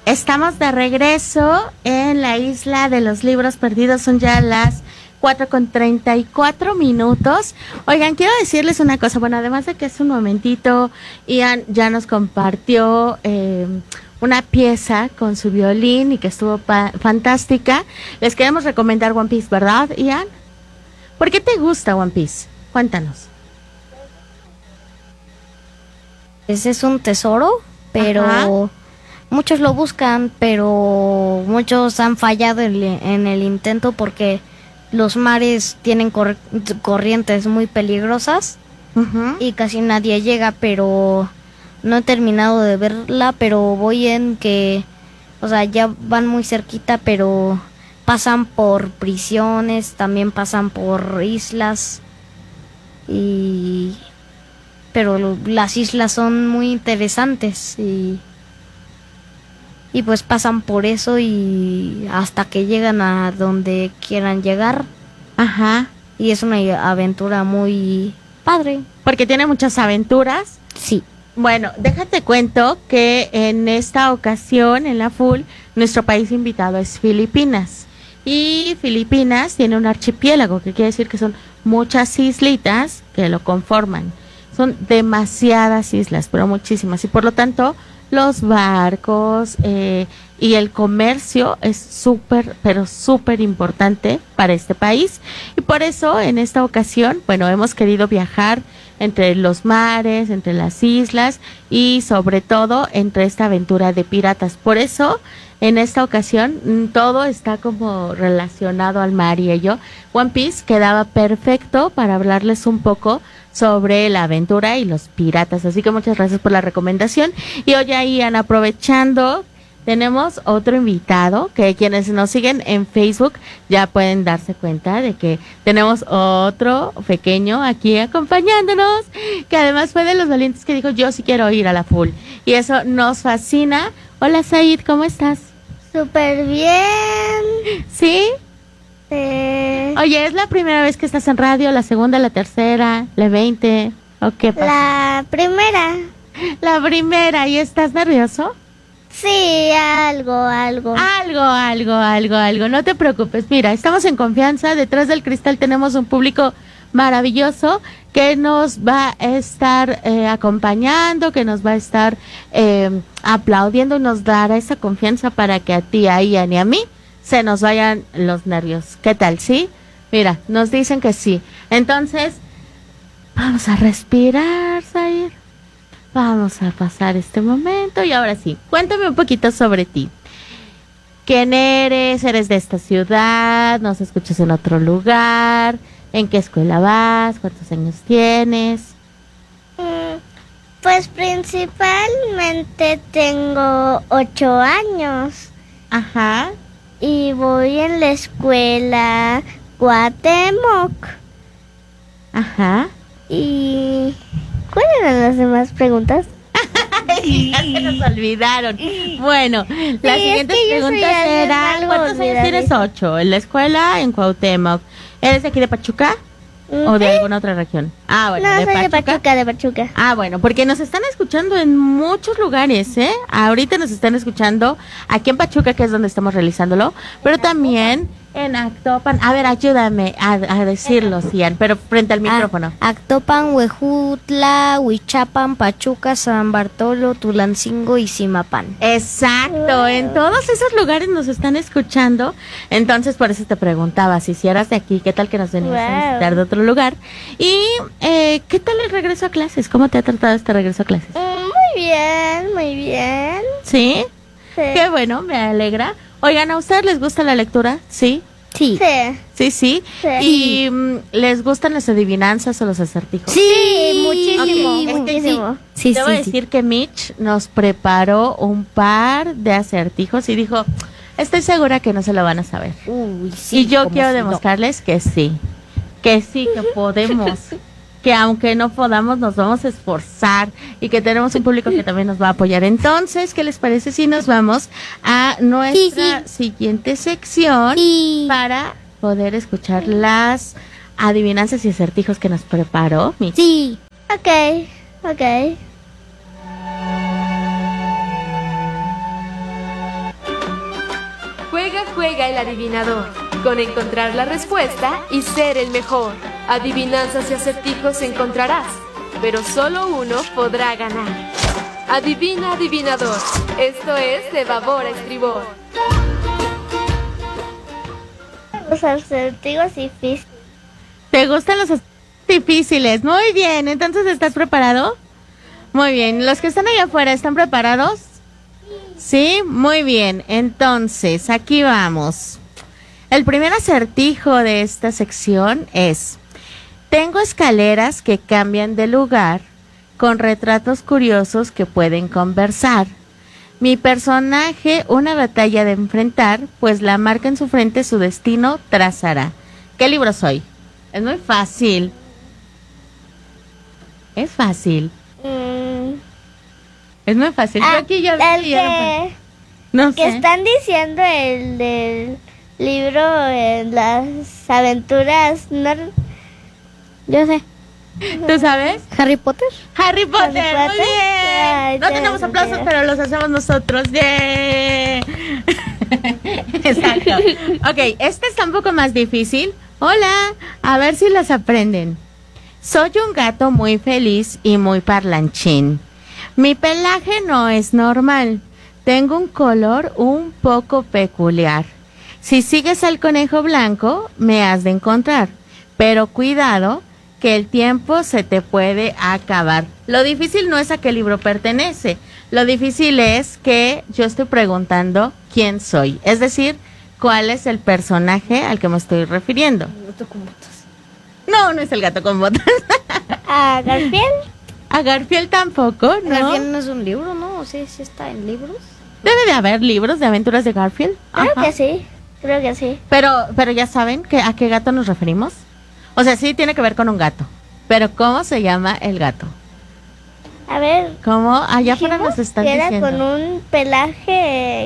Estamos de regreso en la isla de los libros perdidos. Son ya las 4:34. Oigan, quiero decirles una cosa. Bueno, además de que es un momentito, Ian ya nos compartió una pieza con su violín y que estuvo fantástica. Les queremos recomendar One Piece, ¿verdad, Ian? ¿Por qué te gusta One Piece? Cuéntanos. Ese es un tesoro, pero... Ajá. Muchos lo buscan, pero muchos han fallado en el intento porque los mares tienen corrientes muy peligrosas. Uh-huh. Y casi nadie llega, pero no he terminado de verla, pero voy en que, o sea, ya van muy cerquita, pero pasan por prisiones, también pasan por islas, pero las islas son muy interesantes y pues pasan por eso y hasta que llegan a donde quieran llegar. Ajá. Y es una aventura muy padre. Porque tiene muchas aventuras. Sí. Bueno, déjate cuento que en esta ocasión, en la FUL, nuestro país invitado es Filipinas. Y Filipinas tiene un archipiélago, que quiere decir que son muchas islitas que lo conforman. Son demasiadas islas, pero muchísimas. Y por lo tanto, los barcos y el comercio es súper, pero súper importante para este país. Y por eso, en esta ocasión, bueno, hemos querido viajar entre los mares, entre las islas y sobre todo entre esta aventura de piratas. Por eso, en esta ocasión, todo está como relacionado al mar y ello. One Piece quedaba perfecto para hablarles un poco sobre la aventura y los piratas. Así que muchas gracias por la recomendación. Y hoy ahí, aprovechando, tenemos otro invitado que quienes nos siguen en Facebook ya pueden darse cuenta de que tenemos otro pequeño aquí acompañándonos, que además fue de los valientes que dijo yo sí quiero ir a la FUL. Y eso nos fascina. Hola Said, ¿cómo estás? Súper bien. ¿Sí? Oye, ¿es la primera vez que estás en radio? ¿La segunda, la tercera, la 20? ¿O qué pasa? La primera. La primera. ¿Y estás nervioso? Sí, algo. Algo. No te preocupes. Mira, estamos en confianza. Detrás del cristal tenemos un público maravilloso que nos va a estar acompañando, que nos va a estar aplaudiendo y nos dará esa confianza para que a ti, a Ian y a mí se nos vayan los nervios. ¿Qué tal? ¿Sí? Mira, nos dicen que sí. Entonces, vamos a respirar, Zair. Vamos a pasar este momento y ahora sí, cuéntame un poquito sobre ti. ¿Quién eres? ¿Eres de esta ciudad? ¿Nos escuchas en otro lugar? ¿En qué escuela vas? ¿Cuántos años tienes? Pues principalmente tengo 8 años. Ajá. Y voy en la escuela Cuauhtémoc. Ajá. ¿Y cuáles eran las demás preguntas? Ya se nos olvidaron. Bueno, las siguientes preguntas eran: ¿cuántos años tienes? 8. En la escuela en Cuauhtémoc. ¿Eres de aquí de Pachuca? ¿O de alguna otra región? Ah, bueno, no, soy de Pachuca. Ah, bueno, porque nos están escuchando en muchos lugares, ¿eh? Ahorita nos están escuchando aquí en Pachuca, que es donde estamos realizándolo, pero también en Actopan. A ver, ayúdame a decirlo, Cian, pero frente al micrófono. Actopan, Huejutla, Huichapan, Pachuca, San Bartolo, Tulancingo y Zimapán. Exacto, en todos esos lugares nos están escuchando. Entonces, por eso te preguntaba, si eras de aquí, ¿qué tal que nos venías a visitar de otro lugar? Y, ¿qué tal el regreso a clases? ¿Cómo te ha tratado este regreso a clases? Muy bien. ¿Sí? Sí. Qué bueno, me alegra. Oigan, ¿a ustedes les gusta la lectura? ¿Sí? Sí. Sí. ¿Y les gustan las adivinanzas o los acertijos? Sí, muchísimo. Muchísimo. Sí, debo decir que Mitch nos preparó un par de acertijos y dijo, estoy segura que no se lo van a saber. Uy, sí. Y yo quiero demostrarles que sí, que podemos. Que aunque no podamos, nos vamos a esforzar y que tenemos un público que también nos va a apoyar. Entonces, ¿qué les parece si nos vamos a nuestra siguiente sección para poder escuchar las adivinanzas y acertijos que nos preparó Mitch? Sí. Ok. juega el adivinador, con encontrar la respuesta y ser el mejor. Adivinanzas y acertijos encontrarás, pero solo uno podrá ganar. Adivina, adivinador. Esto es de babor a estribor. Los acertijos difíciles. ¿Te gustan los difíciles? Muy bien, entonces ¿estás preparado? Muy bien, los que están allá afuera, ¿están preparados? Sí, muy bien, entonces aquí vamos. El primer acertijo de esta sección es: tengo escaleras que cambian de lugar, con retratos curiosos que pueden conversar. Mi personaje una batalla de enfrentar, pues la marca en su frente su destino trazará. ¿Qué libro soy? Es muy fácil. Es fácil. Es muy fácil. Yo aquí ya el ya que, no que sé. están diciendo el del libro en las aventuras. No, yo sé. ¿Tú sabes? ¿Harry Potter? Harry Potter, Harry muy Potter. bien. Ay, No tenemos ya, aplausos, ya. pero los hacemos nosotros. ¡Yeah! Exacto. Ok, este está un poco más difícil. Hola, a ver si las aprenden. Soy un gato muy feliz y muy parlanchín. Mi pelaje no es normal. Tengo un color un poco peculiar. Si sigues al conejo blanco, me has de encontrar. Pero cuidado, que el tiempo se te puede acabar. Lo difícil no es a qué libro pertenece. Lo difícil es que yo estoy preguntando quién soy. Es decir, cuál es el personaje al que me estoy refiriendo. No, no es el gato con botas. ¿A Garfield? A Garfield tampoco, ¿no? Garfield no es un libro, ¿no? Sí, sí está en libros. Debe de haber libros de aventuras de Garfield. Creo Ajá. que sí. Creo que sí. Pero ya saben que a qué gato nos referimos. O sea, sí tiene que ver con un gato. Pero ¿cómo se llama el gato? A ver. ¿Cómo? Allá afuera dijimos nos están que era diciendo. con un pelaje.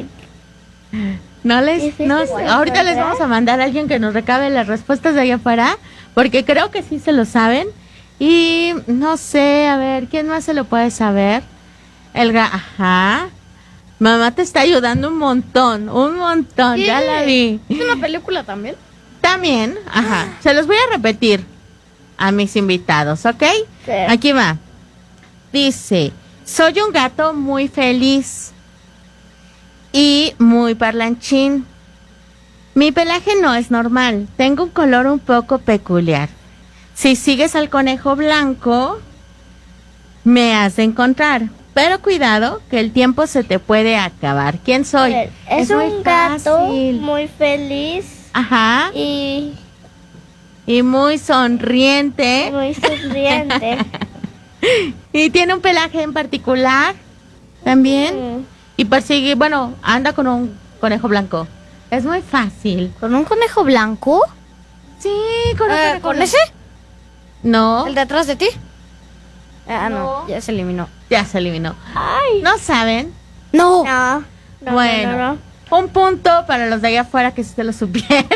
No Difícil no, de ahorita les encontrar. vamos a mandar a alguien que nos recabe las respuestas de allá afuera, porque creo que sí se lo saben. Y no sé, a ver, ¿quién más se lo puede saber? Ajá. Mamá te está ayudando un montón, ya la vi. ¿Es una película también? También, ajá. Se los voy a repetir a mis invitados, ¿ok? Sí. Aquí va. Dice, soy un gato muy feliz y muy parlanchín. Mi pelaje no es normal, tengo un color un poco peculiar. Si sigues al conejo blanco, me has de encontrar. Pero cuidado, que el tiempo se te puede acabar. ¿Quién A soy? ver, es muy un gato fácil. muy feliz Ajá. y Y muy sonriente. muy sonriente. Y tiene un pelaje en particular también. Y persigue, bueno, anda con un conejo blanco. Es muy fácil. ¿Con un conejo blanco? Sí, con un conejo ¿Con blanco. ese? No, ¿El de atrás de ti? Ah, No. no, ya se eliminó. ya se eliminó. Ay. ¿No saben? No. No. No, Bueno. no, no. Un punto para los de allá afuera que sí se lo supieron.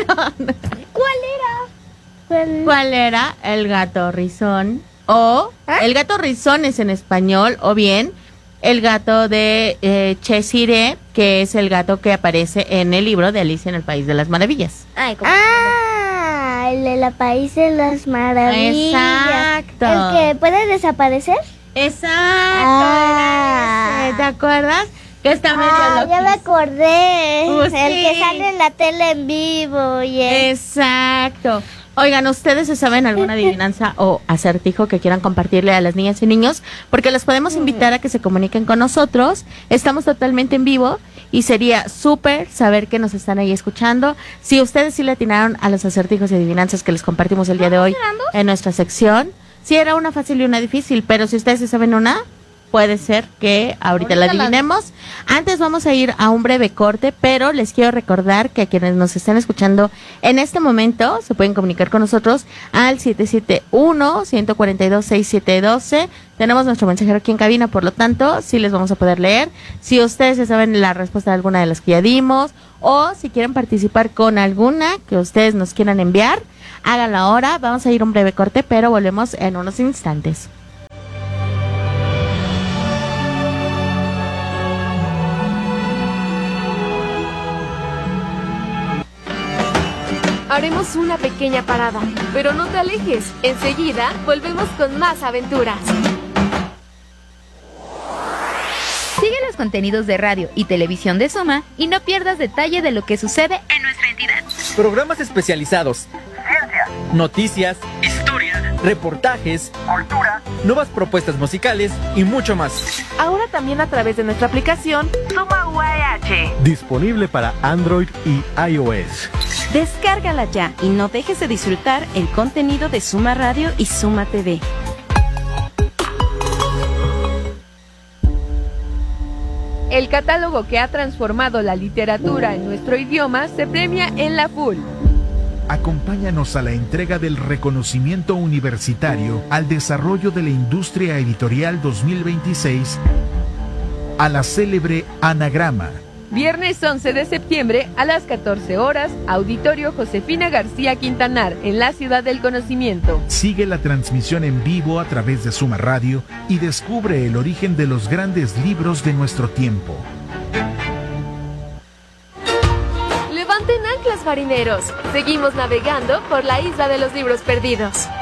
¿Cuál? ¿Cuál era? El gato rizón. O el gato rizón es en español. O bien el gato de Cheshire, que es el gato que aparece en el libro de Alicia en el País de las Maravillas. Ay, ¿cómo? Ah, el de la País de las Maravillas. Exacto. ¿El que puede desaparecer? Exacto. Ah. era ese, ¿te acuerdas? Que está medio Ah, ya me loquísimo. acordé. Pues El sí. que sale en la tele en vivo. Y Exacto. Oigan, ¿ustedes se saben alguna adivinanza o acertijo que quieran compartirle a las niñas y niños? Porque los podemos invitar a que se comuniquen con nosotros. Estamos totalmente en vivo y sería súper saber que nos están ahí escuchando. Si ustedes sí le atinaron a los acertijos y adivinanzas que les compartimos el día de hoy en nuestra sección, sí era una fácil y una difícil, pero si ustedes sí saben una, puede ser que ahorita la adivinemos. Antes vamos a ir a un breve corte, pero les quiero recordar que a quienes nos estén escuchando en este momento se pueden comunicar con nosotros al 771-142-6712. Tenemos nuestro mensajero aquí en cabina, por lo tanto, sí les vamos a poder leer. Si ustedes ya saben la respuesta de alguna de las que ya dimos, o si quieren participar con alguna que ustedes nos quieran enviar, háganlo ahora. Vamos a ir a un breve corte, pero volvemos en unos instantes. Haremos una pequeña parada, pero no te alejes. Enseguida volvemos con más aventuras. Sigue los contenidos de radio y televisión de Suma y no pierdas detalle de lo que sucede en nuestra entidad. Programas especializados, ciencia, noticias, historia, reportajes, cultura, nuevas propuestas musicales y mucho más. Ahora también a través de nuestra aplicación Suma UAH. Disponible para Android y iOS. Descárgala ya y no dejes de disfrutar el contenido de Suma Radio y Suma TV. El catálogo que ha transformado la literatura en nuestro idioma se premia en la FUL. Acompáñanos a la entrega del reconocimiento universitario al desarrollo de la industria editorial 2026 a la célebre Anagrama. Viernes 11 de septiembre a las 14 horas, Auditorio Josefina García Quintanar, en la Ciudad del Conocimiento. Sigue la transmisión en vivo a través de Suma Radio y descubre el origen de los grandes libros de nuestro tiempo. Levanten anclas, marineros. Seguimos navegando por la isla de los libros perdidos.